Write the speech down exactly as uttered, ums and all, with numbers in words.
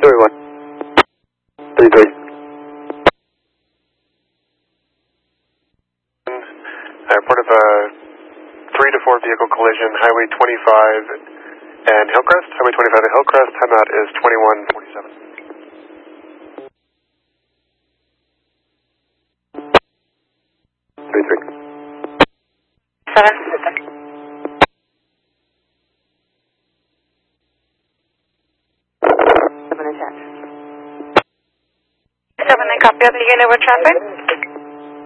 three one. three three. I reported a three to four vehicle collision, Highway twenty-five and Hillcrest. Highway twenty-five and Hillcrest, time out is twenty-one forty-seven. three three. Seven. Seven attached. Seven, I copy of the yellow traffic.